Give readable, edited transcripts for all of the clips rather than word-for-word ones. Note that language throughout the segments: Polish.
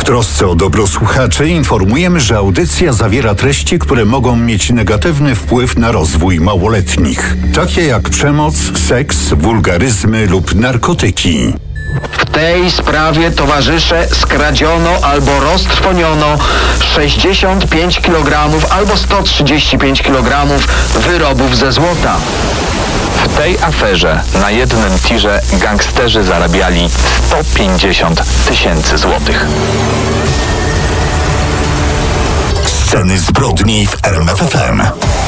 trosce o dobro słuchaczy informujemy, że audycja zawiera treści, które mogą mieć negatywny wpływ na rozwój małoletnich, takie jak przemoc, seks, wulgaryzmy lub narkotyki. W tej sprawie towarzysze skradziono albo roztrwoniono 65 kg albo 135 kg wyrobów ze złota. W tej aferze na jednym tirze gangsterzy zarabiali 150 000 złotych. Sceny zbrodni w RMF FM.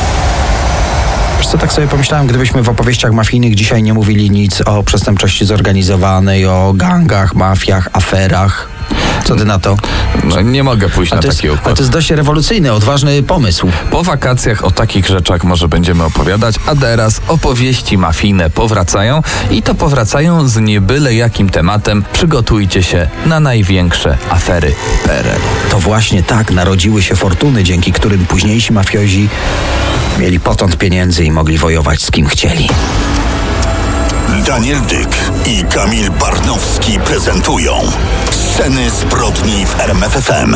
Wiesz co, tak sobie pomyślałem, gdybyśmy w opowieściach mafijnych dzisiaj nie mówili nic o przestępczości zorganizowanej, o gangach, mafiach, aferach. Co ty na to? No, nie mogę pójść na taki układ. Ale to jest dość rewolucyjny, odważny pomysł. Po wakacjach o takich rzeczach może będziemy opowiadać, a teraz opowieści mafijne powracają i to powracają z nie byle jakim tematem. Przygotujcie się na największe afery PRL. To właśnie tak narodziły się fortuny, dzięki którym późniejsi mafiozi mieli potąd pieniędzy i mogli wojować z kim chcieli. Daniel Dyk i Kamil Barnowski prezentują Sceny zbrodni w RMF FM.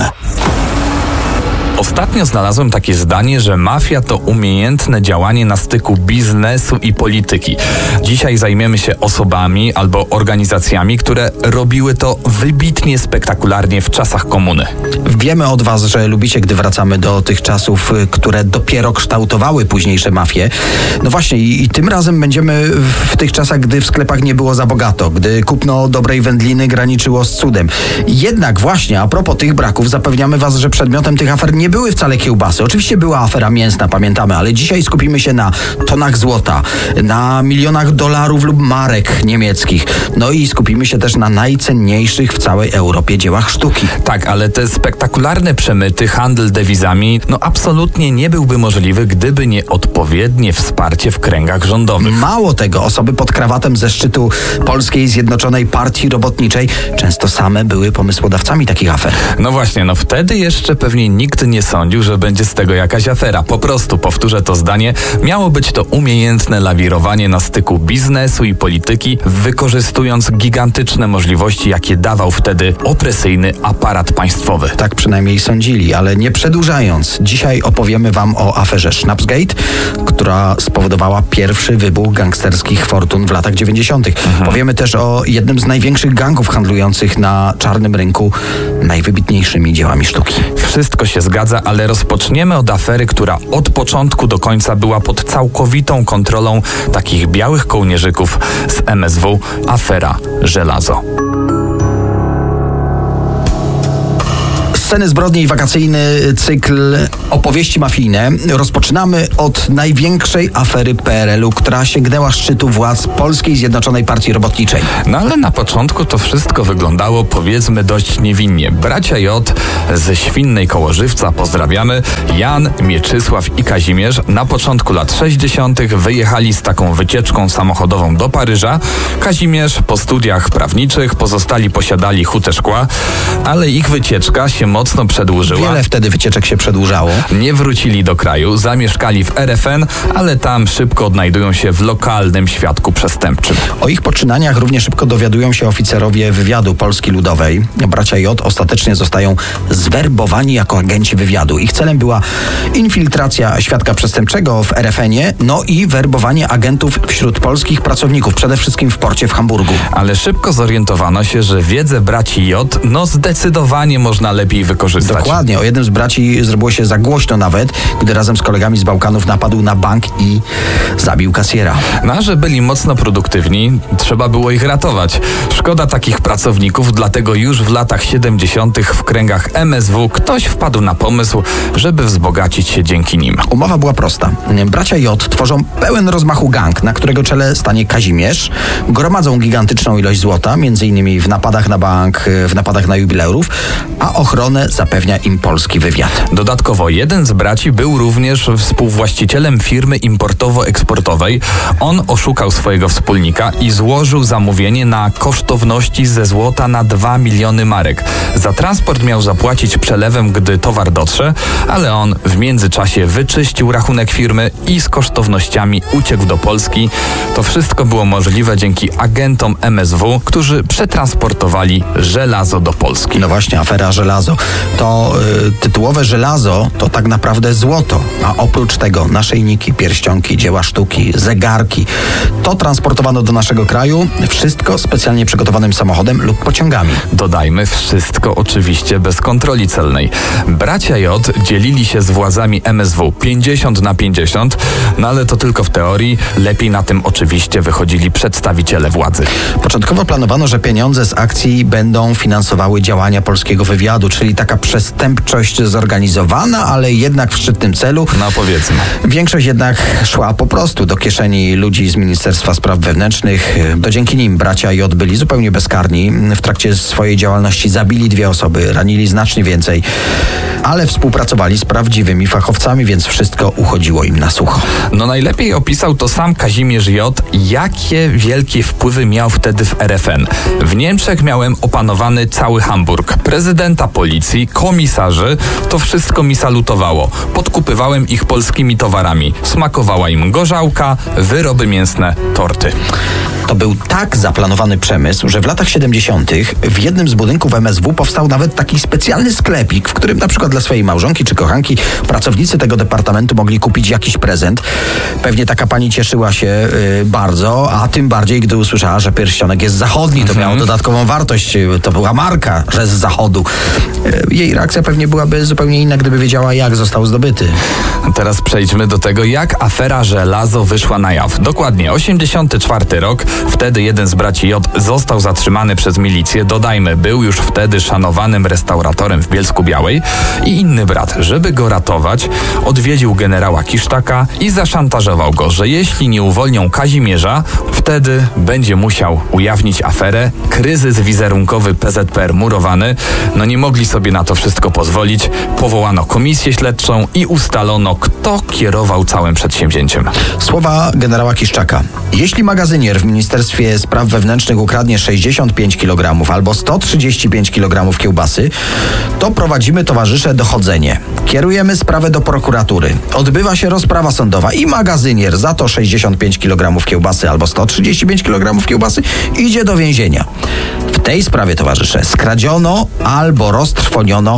Ostatnio znalazłem takie zdanie, że mafia to umiejętne działanie na styku biznesu i polityki. Dzisiaj zajmiemy się osobami albo organizacjami, które robiły to wybitnie spektakularnie w czasach komuny. Wiemy od was, że lubicie, gdy wracamy do tych czasów, które dopiero kształtowały późniejsze mafie. No właśnie i tym razem będziemy w tych czasach, gdy w sklepach nie było za bogato, gdy kupno dobrej wędliny graniczyło z cudem. Jednak właśnie, a propos tych braków, zapewniamy was, że przedmiotem tych afer nie były wcale kiełbasy. Oczywiście była afera mięsna, pamiętamy, ale dzisiaj skupimy się na tonach złota, na milionach dolarów lub marek niemieckich. No i skupimy się też na najcenniejszych w całej Europie dziełach sztuki. Tak, ale te spektakularne przemyty, handel dewizami, no absolutnie nie byłby możliwy, gdyby nie odpowiednie wsparcie w kręgach rządowych. Mało tego, osoby pod krawatem ze szczytu Polskiej Zjednoczonej Partii Robotniczej często same były pomysłodawcami takich afer. No właśnie, no wtedy jeszcze pewnie nikt nie sądził, że będzie z tego jakaś afera. Po prostu, powtórzę to zdanie, miało być to umiejętne lawirowanie na styku biznesu i polityki, wykorzystując gigantyczne możliwości, jakie dawał wtedy opresyjny aparat państwowy. Tak przynajmniej sądzili, ale nie przedłużając, dzisiaj opowiemy wam o aferze Schnapsgate, która spowodowała pierwszy wybuch gangsterskich fortun w latach 90. Powiemy też o jednym z największych gangów handlujących na czarnym rynku najwybitniejszymi dziełami sztuki. Wszystko się zgadza, ale rozpoczniemy od afery, która od początku do końca była pod całkowitą kontrolą takich białych kołnierzyków z MSW, afera Żelazo. Sceny zbrodni i wakacyjny cykl opowieści mafijne. Rozpoczynamy od największej afery PRL-u, która sięgnęła szczytu władz Polskiej Zjednoczonej Partii Robotniczej. No ale na początku to wszystko wyglądało, powiedzmy, dość niewinnie. Bracia J ze Świnnej koło Żywca, pozdrawiamy, Jan, Mieczysław i Kazimierz na początku lat 60. wyjechali z taką wycieczką samochodową do Paryża. Kazimierz po studiach prawniczych, pozostali posiadali hutę szkła, ale ich wycieczka się mocno przedłużyła. Wiele wtedy wycieczek się przedłużało. Nie wrócili do kraju, zamieszkali w RFN, ale tam szybko odnajdują się w lokalnym świadku przestępczym. O ich poczynaniach równie szybko dowiadują się oficerowie wywiadu Polski Ludowej. Bracia J ostatecznie zostają zwerbowani jako agenci wywiadu. Ich celem była infiltracja świadka przestępczego w RFN-ie, no i werbowanie agentów wśród polskich pracowników, przede wszystkim w porcie w Hamburgu. Ale szybko zorientowano się, że wiedzę braci J zdecydowanie można lepiej wykorzystać. Dokładnie. O jednym z braci zrobiło się za głośno nawet, gdy razem z kolegami z Bałkanów napadł na bank i zabił kasjera. No a że byli mocno produktywni, trzeba było ich ratować. Szkoda takich pracowników, dlatego już w latach 70. w kręgach MSW ktoś wpadł na pomysł, żeby wzbogacić się dzięki nim. Umowa była prosta. Bracia J tworzą pełen rozmachu gang, na którego czele stanie Kazimierz. Gromadzą gigantyczną ilość złota, m.in. w napadach na bank, w napadach na jubilerów, a ochronę ochrony zapewnia im polski wywiad. Dodatkowo jeden z braci był również współwłaścicielem firmy importowo-eksportowej. On oszukał swojego wspólnika i złożył zamówienie na kosztowności ze złota na 2 miliony marek. Za transport miał zapłacić przelewem, gdy towar dotrze, ale on w międzyczasie wyczyścił rachunek firmy i z kosztownościami uciekł do Polski. To wszystko było możliwe dzięki agentom MSW, którzy przetransportowali żelazo do Polski. No właśnie, afera żelazo. To tytułowe żelazo to tak naprawdę złoto, a oprócz tego naszyjniki, pierścionki, dzieła sztuki, zegarki. To transportowano do naszego kraju, wszystko specjalnie przygotowanym samochodem lub pociągami. Dodajmy, wszystko oczywiście bez kontroli celnej. Bracia J dzielili się z władzami MSW 50/50, no ale to tylko w teorii. Lepiej na tym oczywiście wychodzili przedstawiciele władzy. Początkowo planowano, że pieniądze z akcji będą finansowały działania polskiego wywiadu, czyli taka przestępczość zorganizowana, ale jednak w szczytnym celu. No powiedzmy. Większość jednak szła po prostu do kieszeni ludzi z Ministerstwa Spraw Wewnętrznych. To dzięki nim bracia J byli zupełnie bezkarni. W trakcie swojej działalności zabili 2 osoby, ranili znacznie więcej, ale współpracowali z prawdziwymi fachowcami, więc wszystko uchodziło im na sucho. No najlepiej opisał to sam Kazimierz J., jakie wielkie wpływy miał wtedy w RFN. W Niemczech miałem opanowany cały Hamburg. Prezydenta policji, komisarzy, to wszystko mi salutowało. Podkupywałem ich polskimi towarami. Smakowała im gorzałka, wyroby mięsne, torty. To był tak zaplanowany przemysł, że w latach 70. w jednym z budynków MSW powstał nawet taki specjalny sklepik, w którym na przykład dla swojej małżonki czy kochanki pracownicy tego departamentu mogli kupić jakiś prezent. Pewnie taka pani cieszyła się bardzo, a tym bardziej, gdy usłyszała, że pierścionek jest zachodni. To miało dodatkową wartość. To była marka, że z zachodu. Jej reakcja pewnie byłaby zupełnie inna, gdyby wiedziała, jak został zdobyty. Teraz przejdźmy do tego, jak afera żelazo wyszła na jaw. Dokładnie 84 rok. Wtedy jeden z braci J został zatrzymany przez milicję. Dodajmy, był już wtedy szanowanym restauratorem w Bielsku-Białej i inny brat, żeby go ratować, odwiedził generała Kisztaka i zaszantażował go, że jeśli nie uwolnią Kazimierza, wtedy będzie musiał ujawnić aferę. Kryzys wizerunkowy PZPR murowany. No nie mogli sobie na to wszystko pozwolić. Powołano komisję śledczą i ustalono, kto kierował całym przedsięwzięciem. Słowa generała Kiszczaka. Jeśli magazynier w Ministerstwie Spraw Wewnętrznych ukradnie 65 kg albo 135 kg kiełbasy, to prowadzimy, towarzysze, dochodzenie. Kierujemy sprawę do prokuratury. Odbywa się rozprawa sądowa i magazynier za to 65 kg kiełbasy albo 135 kg kiełbasy idzie do więzienia. W tej sprawie, towarzysze, skradziono albo roztrwoniono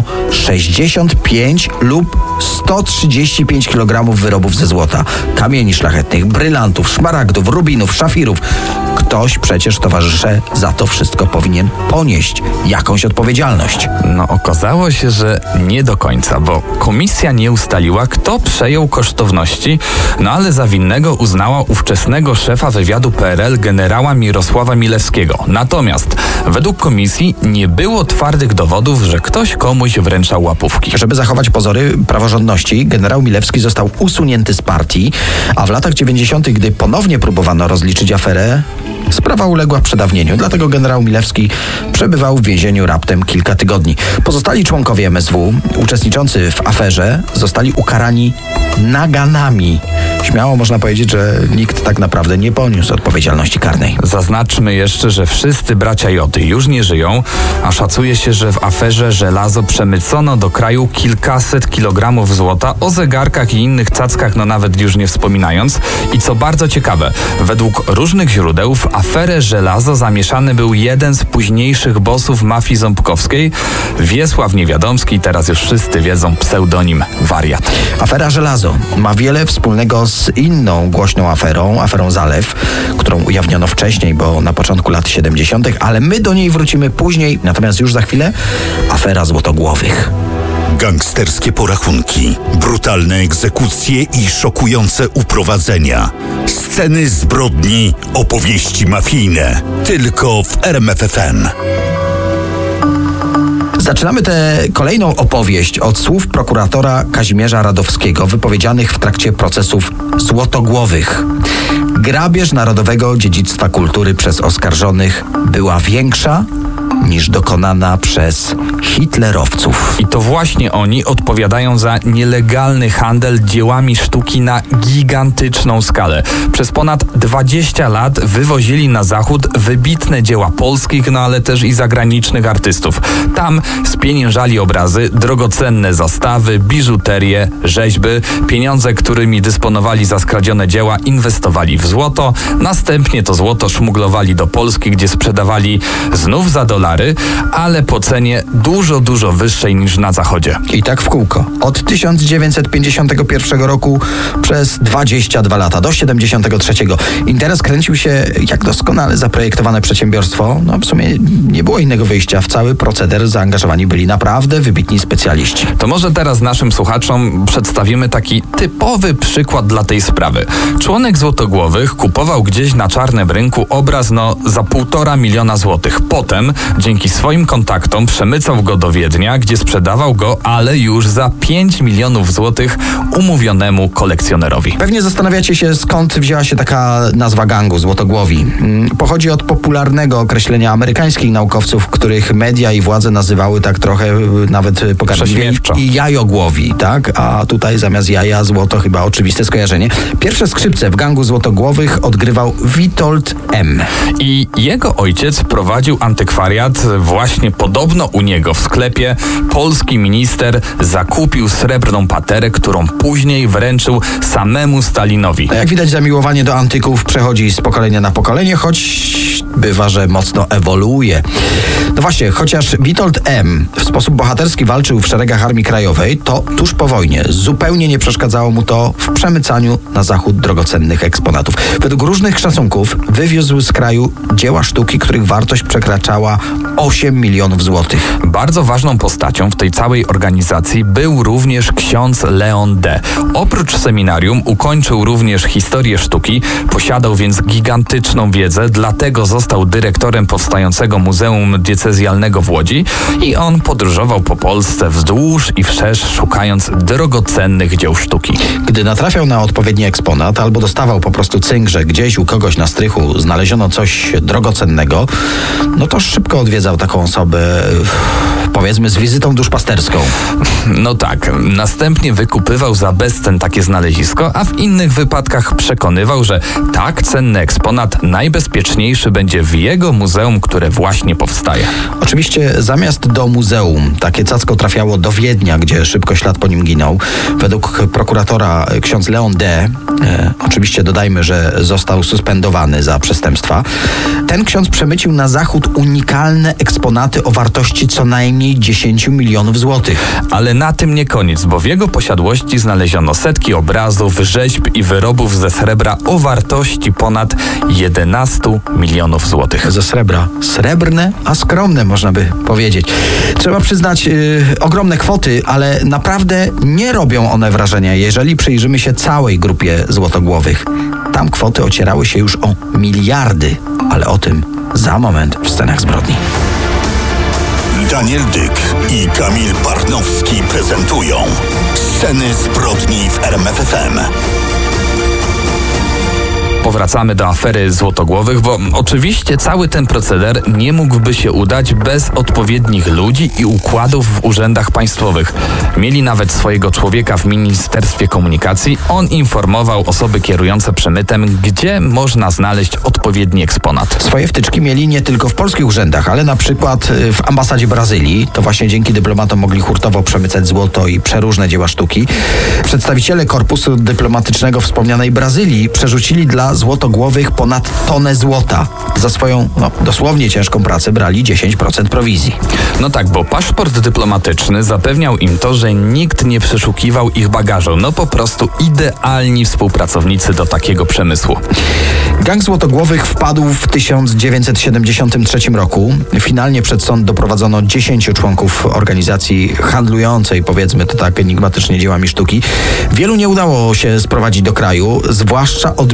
65 lub 135 kg wyrobów ze złota, kamieni szlachetnych, brylantów, szmaragdów, rubinów, szafirów. Ktoś przecież, towarzysze, za to wszystko powinien ponieść jakąś odpowiedzialność. No okazało się, że nie do końca, bo komisja nie ustaliła, kto przejął kosztowności, no ale za winnego uznała ówczesnego szefa wywiadu PRL generała Mirosława Milewskiego. Natomiast według komisji nie było twardych dowodów, że ktoś komuś wręczał łapówki. Żeby zachować pozory praworządności, generał Milewski został usunięty z partii, a w latach 90., gdy ponownie próbowano rozliczyć aferę, sprawa uległa przedawnieniu. Dlatego generał Milewski przebywał w więzieniu raptem kilka tygodni. Pozostali członkowie MSW uczestniczący w aferze zostali ukarani naganami. Śmiało można powiedzieć, że nikt tak naprawdę nie poniósł odpowiedzialności karnej. Zaznaczmy jeszcze, że wszyscy bracia J już nie żyją, a szacuje się, że w aferze żelazo przemycono do kraju kilkaset kilogramów złota, o zegarkach i innych cackach no nawet już nie wspominając. I co bardzo ciekawe, według różnych źródeł w aferę żelazo zamieszany był jeden z późniejszych bossów mafii ząbkowskiej, Wiesław Niewiadomski, teraz już wszyscy wiedzą pseudonim Wariat. Afera żelazo ma wiele wspólnego z inną głośną aferą Zalew, którą ujawniono wcześniej, bo na początku lat 70., ale my do niej wrócimy później, natomiast już za chwilę afera Złotogłowych. Gangsterskie porachunki, brutalne egzekucje i szokujące uprowadzenia. Sceny zbrodni, opowieści mafijne. Tylko w RMF FM. Zaczynamy tę kolejną opowieść od słów prokuratora Kazimierza Radowskiego wypowiedzianych w trakcie procesów Złotogłowych. Grabież narodowego dziedzictwa kultury przez oskarżonych była większa niż dokonana przez hitlerowców. I to właśnie oni odpowiadają za nielegalny handel dziełami sztuki na gigantyczną skalę. Przez ponad 20 lat wywozili na zachód wybitne dzieła polskich, no ale też i zagranicznych artystów. Tam spieniężali obrazy, drogocenne zastawy, biżuterię, rzeźby. Pieniądze, którymi dysponowali za skradzione dzieła, inwestowali w złoto. Następnie to złoto szmuglowali do Polski, gdzie sprzedawali znów za dolary, ale po cenie dużo, dużo wyższej niż na zachodzie. I tak w kółko. Od 1951 roku przez 22 lata do 73. Interes kręcił się jak doskonale zaprojektowane przedsiębiorstwo. No w sumie nie było innego wyjścia. W cały proceder zaangażowani byli naprawdę wybitni specjaliści. To może teraz naszym słuchaczom przedstawimy taki typowy przykład dla tej sprawy. Członek Złotogłowych kupował gdzieś na czarnym rynku obraz za 1,5 miliona złotych. Potem, dzięki swoim kontaktom, przemycał go do Wiednia, gdzie sprzedawał go, ale już za 5 milionów złotych umówionemu kolekcjonerowi. Pewnie zastanawiacie się, skąd wzięła się taka nazwa gangu Złotogłowi. Pochodzi od popularnego określenia amerykańskich naukowców, których media i władze nazywały tak trochę nawet pokaźliwie i jajogłowi, tak? A tutaj zamiast jaja złoto, chyba oczywiste skojarzenie. Pierwsze skrzypce w gangu Złotogłowych odgrywał Witold M. I jego ojciec prowadził antykwariat. Właśnie podobno u niego w sklepie polski minister zakupił srebrną paterę, którą później wręczył samemu Stalinowi. Jak widać, zamiłowanie do antyków przechodzi z pokolenia na pokolenie, choć bywa, że mocno ewoluuje. No właśnie, chociaż Witold M. w sposób bohaterski walczył w szeregach Armii Krajowej, to tuż po wojnie zupełnie nie przeszkadzało mu to w przemycaniu na zachód drogocennych eksponatów. Według różnych szacunków wywiózł z kraju dzieła sztuki, których wartość przekraczała 8 milionów złotych. Bardzo ważną postacią w tej całej organizacji był również ksiądz Leon D. Oprócz seminarium ukończył również historię sztuki, posiadał więc gigantyczną wiedzę, dlatego został dyrektorem powstającego Muzeum Diecezjalnego w Łodzi i on podróżował po Polsce wzdłuż i wszerz, szukając drogocennych dzieł sztuki. Gdy natrafiał na odpowiedni eksponat albo dostawał po prostu cynk, że gdzieś u kogoś na strychu znaleziono coś drogocennego, no to szybko odwiedzał taką osobę, powiedzmy, z wizytą duszpasterską. No tak, następnie wykupywał za bezcen takie znalezisko, a w innych wypadkach przekonywał, że tak cenny eksponat najbezpieczniejszy będzie w jego muzeum, które właśnie powstaje. Oczywiście zamiast do muzeum takie cacko trafiało do Wiednia, gdzie szybko ślad po nim ginął. Według prokuratora ksiądz Leon D., oczywiście dodajmy, że został suspendowany za przestępstwa, ten ksiądz przemycił na zachód unikalne eksponaty o wartości co najmniej 10 milionów złotych. Ale na tym nie koniec, bo w jego posiadłości znaleziono setki obrazów, rzeźb i wyrobów ze srebra o wartości ponad 11 milionów złotych. Ze srebra. Srebrne, a skromne, można by powiedzieć. Trzeba przyznać ogromne kwoty, ale naprawdę nie robią one wrażenia, jeżeli przyjrzymy się całej grupie Złotogłowych. Tam kwoty ocierały się już o miliardy, ale o tym za moment w Scenach Zbrodni. Daniel Dyk i Kamil Barnowski prezentują Sceny zbrodni w RMF FM. Powracamy do afery Złotogłowych, bo oczywiście cały ten proceder nie mógłby się udać bez odpowiednich ludzi i układów w urzędach państwowych. Mieli nawet swojego człowieka w Ministerstwie Komunikacji. On informował osoby kierujące przemytem, gdzie można znaleźć odpowiedni eksponat. Swoje wtyczki mieli nie tylko w polskich urzędach, ale na przykład w ambasadzie Brazylii. To właśnie dzięki dyplomatom mogli hurtowo przemycać złoto i przeróżne dzieła sztuki. Przedstawiciele korpusu dyplomatycznego wspomnianej Brazylii przerzucili dla Złotogłowych ponad tonę złota. Za swoją, dosłownie ciężką pracę brali 10% prowizji. No tak, bo paszport dyplomatyczny zapewniał im to, że nikt nie przeszukiwał ich bagażu. No po prostu idealni współpracownicy do takiego przemysłu. Gang Złotogłowych wpadł w 1973 roku. Finalnie przed sąd doprowadzono 10 członków organizacji handlującej, powiedzmy to tak enigmatycznie, dziełami sztuki. Wielu nie udało się sprowadzić do kraju, zwłaszcza odbiorców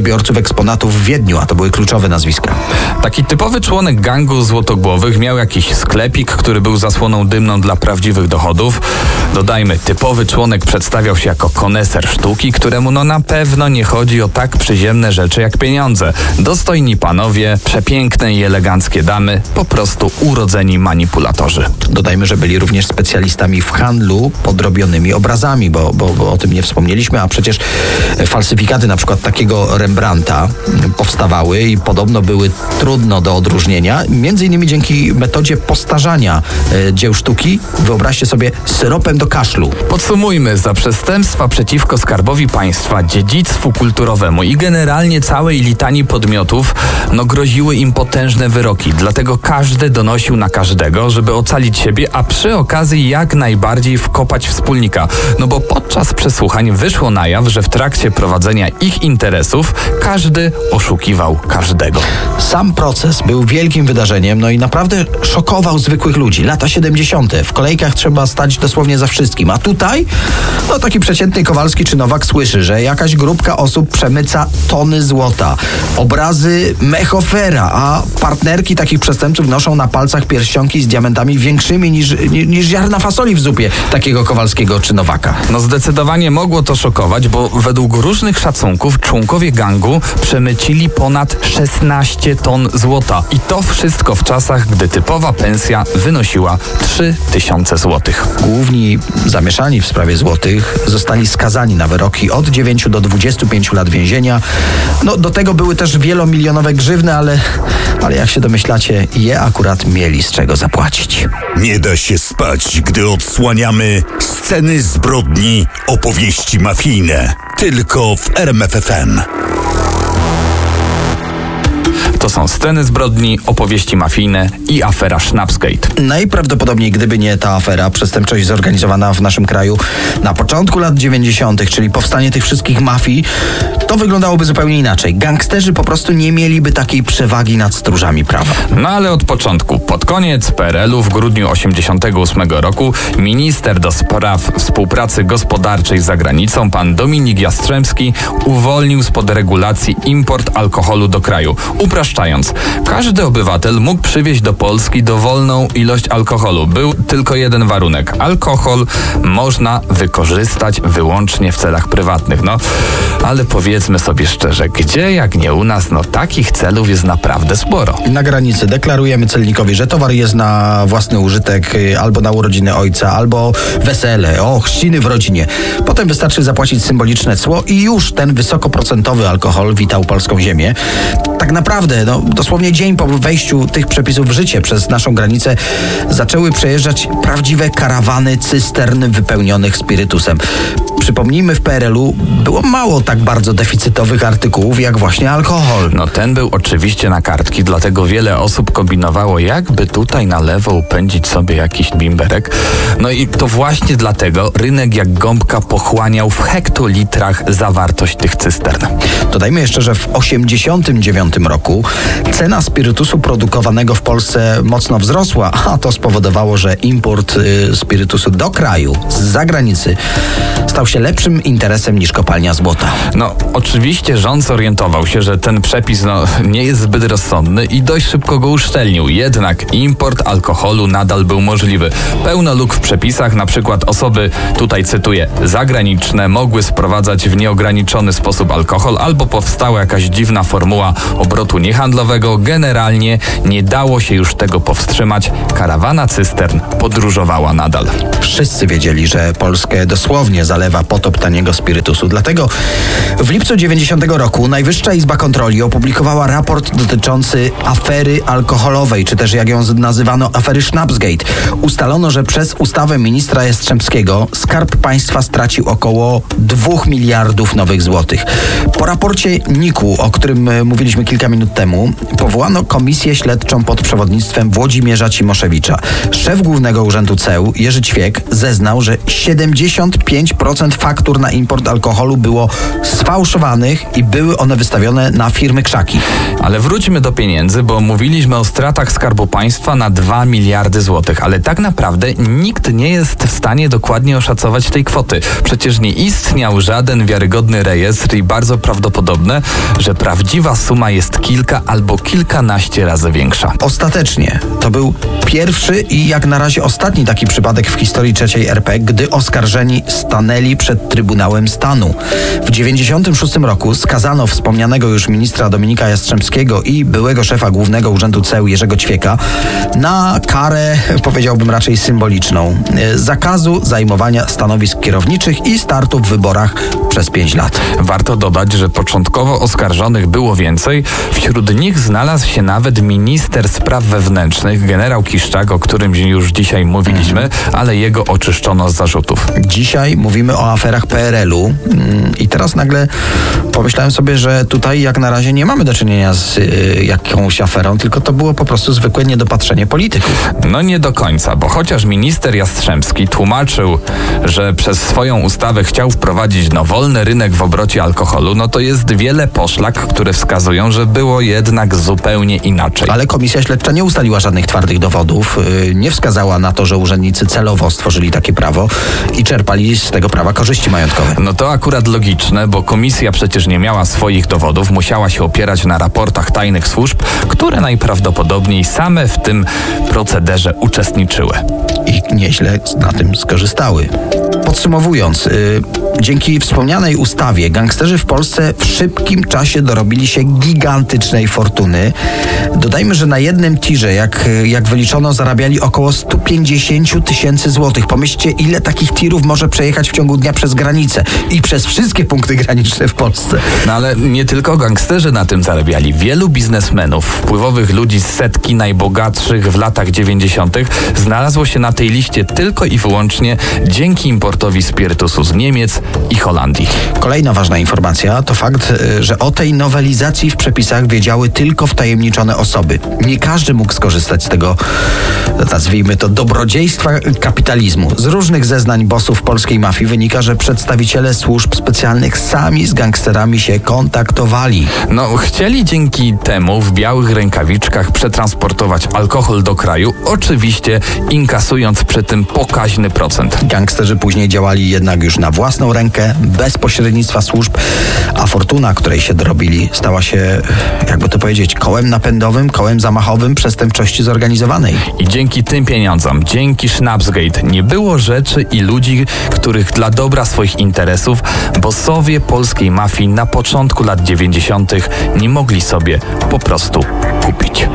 eksponatów w Wiedniu, a to były kluczowe nazwiska. Taki typowy członek gangu złotogłowych miał jakiś sklepik, który był zasłoną dymną dla prawdziwych dochodów. Dodajmy, typowy członek przedstawiał się jako koneser sztuki, któremu na pewno nie chodzi o tak przyziemne rzeczy jak pieniądze. Dostojni panowie, przepiękne i eleganckie damy, po prostu urodzeni manipulatorzy. Dodajmy, że byli również specjalistami w handlu podrobionymi obrazami, bo o tym nie wspomnieliśmy, a przecież falsyfikaty na przykład takiego Rembrandta powstawały i podobno były trudno do odróżnienia, między innymi dzięki metodzie postarzania dzieł sztuki, wyobraźcie sobie, syropem do kaszlu. Podsumujmy, za przestępstwa przeciwko Skarbowi Państwa, dziedzictwu kulturowemu i generalnie całej litanii podmiotów, groziły im potężne wyroki. Dlatego każdy donosił na każdego, żeby ocalić siebie, a przy okazji jak najbardziej wkopać wspólnika. Bo podczas przesłuchań wyszło na jaw, że w trakcie prowadzenia ich interesów każdy oszukiwał każdego. Sam proces był wielkim wydarzeniem, i naprawdę szokował zwykłych ludzi. Lata 70. W kolejkach trzeba stać dosłownie za wszystkim. A tutaj, taki przeciętny Kowalski czy Nowak słyszy, że jakaś grupka osób przemyca tony złota. Obrazy Mechofera, a partnerki takich przestępców noszą na palcach pierścionki z diamentami większymi niż ziarna fasoli w zupie takiego Kowalskiego czy Nowaka. Zdecydowanie mogło to szokować, bo według różnych szacunków członkowie gangu przemycili ponad 16 ton złota. I to wszystko w czasach, gdy typowa pensja wynosiła 3000 złotych. Główni zamieszani w sprawie złotych zostali skazani na wyroki od 9 do 25 lat więzienia. Do tego były też wielomilionowe grzywny, ale jak się domyślacie, je akurat mieli z czego zapłacić. Nie da się spać, gdy odsłaniamy sceny zbrodni, opowieści mafijne. Tylko w RMF FM. To są sceny zbrodni, opowieści mafijne i afera Schnapsgate. Najprawdopodobniej, gdyby nie ta afera, przestępczość zorganizowana w naszym kraju na początku lat 90., czyli powstanie tych wszystkich mafii, to wyglądałoby zupełnie inaczej. Gangsterzy po prostu nie mieliby takiej przewagi nad stróżami prawa. Ale od początku, pod koniec PRL-u w grudniu 1988 roku minister do spraw współpracy gospodarczej z zagranicą, pan Dominik Jastrzębski, uwolnił spod regulacji import alkoholu do kraju. Upraszczając, każdy obywatel mógł przywieźć do Polski dowolną ilość alkoholu. Był tylko jeden warunek. Alkohol można wykorzystać wyłącznie w celach prywatnych. Ale powiedzmy sobie szczerze, gdzie jak nie u nas, takich celów jest naprawdę sporo. Na granicy deklarujemy celnikowi, że towar jest na własny użytek, albo na urodziny ojca, albo wesele, chrzciny w rodzinie. Potem wystarczy zapłacić symboliczne cło i już ten wysokoprocentowy alkohol witał polską ziemię. Tak naprawdę, dosłownie dzień po wejściu tych przepisów w życie przez naszą granicę zaczęły przejeżdżać prawdziwe karawany cystern wypełnionych spirytusem. Przypomnijmy, w PRL-u było mało tak bardzo deficytowych artykułów jak właśnie alkohol. Ten był oczywiście na kartki, dlatego wiele osób kombinowało, jakby tutaj na lewo upędzić sobie jakiś bimberek. I to właśnie dlatego rynek jak gąbka pochłaniał w hektolitrach zawartość tych cystern. Dodajmy jeszcze, że w 1989 roku cena spirytusu produkowanego w Polsce mocno wzrosła, a to spowodowało, że import spirytusu do kraju z zagranicy stał się lepszym interesem niż kopalnia złota. Oczywiście rząd zorientował się, że ten przepis nie jest zbyt rozsądny i dość szybko go uszczelnił. Jednak import alkoholu nadal był możliwy. Pełno luk w przepisach, na przykład osoby, tutaj cytuję, zagraniczne mogły sprowadzać w nieograniczony sposób alkohol, albo powstała jakaś dziwna formuła obrotu niehandlowego. Generalnie nie dało się już tego powstrzymać. Karawana cystern podróżowała nadal. Wszyscy wiedzieli, że Polskę dosłownie zalewa potop taniego spirytusu. Dlatego w lipcu 90 roku Najwyższa Izba Kontroli opublikowała raport dotyczący afery alkoholowej, czy też jak ją nazywano, afery Schnapsgate. Ustalono, że przez ustawę ministra Jastrzębskiego Skarb Państwa stracił około 2 miliardów nowych złotych. Po raporcie NIK-u, o którym mówiliśmy kilka minut temu, powołano komisję śledczą pod przewodnictwem Włodzimierza Cimoszewicza. Szef Głównego Urzędu Ceł, Jerzy Ćwiek, zeznał, że 75% 90% faktur na import alkoholu było sfałszowanych i były one wystawione na firmy krzaki. Ale wróćmy do pieniędzy, bo mówiliśmy o stratach Skarbu Państwa na 2 miliardy złotych, ale tak naprawdę nikt nie jest w stanie dokładnie oszacować tej kwoty. Przecież nie istniał żaden wiarygodny rejestr i bardzo prawdopodobne, że prawdziwa suma jest kilka albo kilkanaście razy większa. Ostatecznie to był pierwszy i jak na razie ostatni taki przypadek w historii III RP, gdy oskarżeni stanęli przed Trybunałem Stanu. W 1996 roku skazano wspomnianego już ministra Dominika Jastrzębskiego i byłego szefa Głównego Urzędu Ceł Jerzego Ćwieka na karę, powiedziałbym raczej symboliczną, zakazu zajmowania stanowisk kierowniczych i startu w wyborach przez 5 lat. Warto dodać, że początkowo oskarżonych było więcej. Wśród nich znalazł się nawet minister spraw wewnętrznych, generał Kiszczak, o którym już dzisiaj mówiliśmy, ale jego oczyszczono z zarzutów. Dzisiaj mówimy o aferach PRL-u i teraz nagle pomyślałem sobie, że tutaj jak na razie nie mamy do czynienia z jakąś aferą, tylko to było po prostu zwykłe niedopatrzenie polityków. No nie do końca, bo chociaż minister Jastrzębski tłumaczył, że przez swoją ustawę chciał wprowadzić wolny rynek w obrocie alkoholu, no to jest wiele poszlak, które wskazują, że było jednak zupełnie inaczej. Ale komisja śledcza nie ustaliła żadnych twardych dowodów, nie wskazała na to, że urzędnicy celowo stworzyli takie prawo i czerpali z tego prawa korzyści majątkowe. No to akurat logiczne, bo komisja przecież nie miała swoich dowodów, musiała się opierać na raportach tajnych służb, które najprawdopodobniej same w tym procederze uczestniczyły. I nieźle na tym skorzystały. Podsumowując, dzięki wspomnianej ustawie gangsterzy w Polsce w szybkim czasie dorobili się gigantycznej fortuny. Dodajmy, że na jednym tirze, jak wyliczono, zarabiali około 150 tysięcy złotych. Pomyślcie, ile takich tirów może przejechać w ciągu dnia przez granicę i przez wszystkie punkty graniczne w Polsce. No ale nie tylko gangsterzy na tym zarabiali. Wielu biznesmenów, wpływowych ludzi z setki najbogatszych w latach 90. znalazło się na tej liście tylko i wyłącznie dzięki importowi spirytusu z Niemiec i Holandii. Kolejna ważna informacja to fakt, że o tej nowelizacji w przepisach wiedziały tylko wtajemniczone osoby. Nie każdy mógł skorzystać z tego, nazwijmy to, dobrodziejstwa kapitalizmu. Z różnych zeznań bossów polskiej mafii wynika, że przedstawiciele służb specjalnych sami z gangsterami się kontaktowali. No, chcieli dzięki temu w białych rękawiczkach przetransportować alkohol do kraju, oczywiście inkasując przy tym pokaźny procent. Gangsterzy później działali jednak już na własną rękę, bez pośrednictwa służb, a fortuna, której się dorobili, stała się, jakby to powiedzieć, kołem napędowym, kołem zamachowym przestępczości zorganizowanej. I dzięki tym pieniądzom, dzięki Schnapsgate nie było rzeczy i ludzi, których dla dobra swoich interesów bossowie polskiej mafii na początku lat 90. nie mogli sobie po prostu kupić.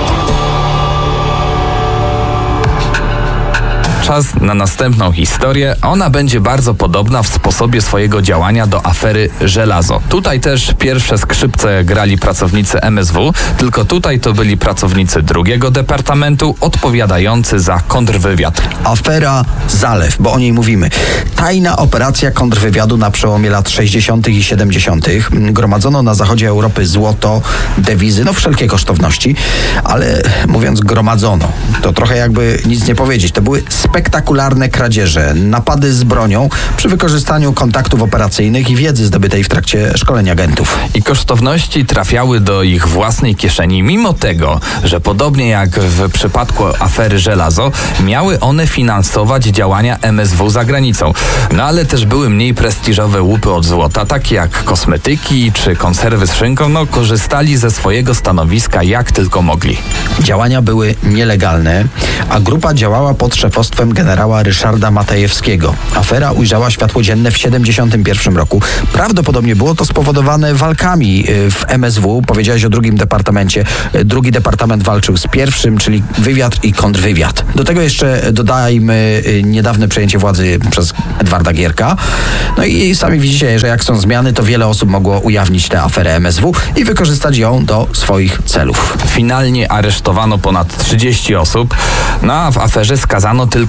Czas na następną historię. Ona będzie bardzo podobna w sposobie swojego działania do afery Żelazo. Tutaj też pierwsze skrzypce grali pracownicy MSW, tylko tutaj to byli pracownicy drugiego departamentu odpowiadający za kontrwywiad. Afera Zalew, bo o niej mówimy. Tajna operacja kontrwywiadu na przełomie lat 60. i 70. Gromadzono na zachodzie Europy złoto, dewizy, wszelkie kosztowności, ale mówiąc gromadzono, to trochę jakby nic nie powiedzieć. To były spektakularne kradzieże, napady z bronią przy wykorzystaniu kontaktów operacyjnych i wiedzy zdobytej w trakcie szkolenia agentów. I kosztowności trafiały do ich własnej kieszeni, mimo tego, że podobnie jak w przypadku afery Żelazo, miały one finansować działania MSW za granicą. No ale też były mniej prestiżowe łupy od złota, takie jak kosmetyki czy konserwy z szynką, korzystali ze swojego stanowiska jak tylko mogli. Działania były nielegalne, a grupa działała pod szefostwem generała Ryszarda Matajewskiego. Afera ujrzała światło dzienne w 1971 roku. Prawdopodobnie było to spowodowane walkami w MSW. Powiedziałeś o drugim departamencie. Drugi departament walczył z pierwszym, czyli wywiad i kontrwywiad. Do tego jeszcze dodajmy niedawne przejęcie władzy przez Edwarda Gierka. No i sami widzicie, że jak są zmiany, to wiele osób mogło ujawnić tę aferę MSW i wykorzystać ją do swoich celów. Finalnie aresztowano ponad 30 osób, a w aferze skazano tylko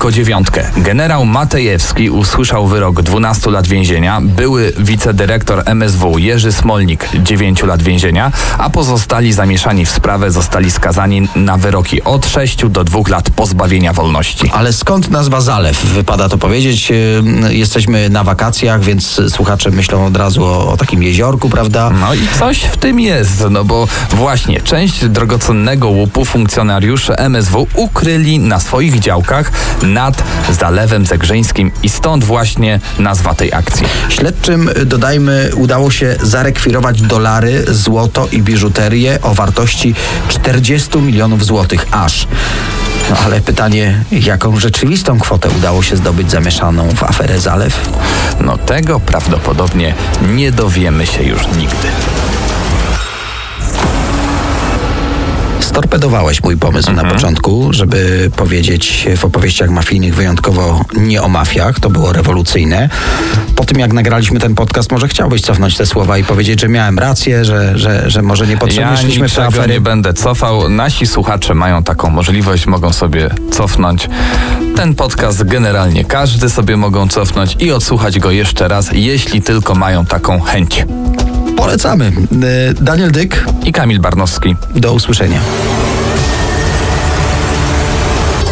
po 9. Generał Matejewski usłyszał wyrok 12 lat więzienia, były wicedyrektor MSW Jerzy Smolnik 9 lat więzienia, a pozostali zamieszani w sprawę zostali skazani na wyroki od 6 do 2 lat pozbawienia wolności. Ale skąd nazwa Zalew? Wypada to powiedzieć. Jesteśmy na wakacjach, więc słuchacze myślą od razu o takim jeziorku, prawda? No i coś w tym jest, no bo właśnie część drogocennego łupu funkcjonariusze MSW ukryli na swoich działkach nad Zalewem Zegrzyńskim i stąd właśnie nazwa tej akcji. Śledczym, dodajmy, udało się zarekwirować dolary, złoto i biżuterię o wartości 40 milionów złotych aż. No ale pytanie, jaką rzeczywistą kwotę udało się zdobyć zamieszaną w aferę Zalew? No tego prawdopodobnie nie dowiemy się już nigdy. Storpedowałeś mój pomysł na początku, żeby powiedzieć w opowieściach mafijnych wyjątkowo nie o mafiach. To było rewolucyjne. Po tym, jak nagraliśmy ten podcast, może chciałbyś cofnąć te słowa i powiedzieć, że miałem rację, że może niepotrzebnie szliśmy w te Ja afery. nie będę cofał. Nasi słuchacze mają taką możliwość, mogą sobie cofnąć. Ten podcast generalnie każdy sobie mogą cofnąć i odsłuchać go jeszcze raz, jeśli tylko mają taką chęć. Polecamy. Daniel Dyk, I Kamil Barnowski. do usłyszenia.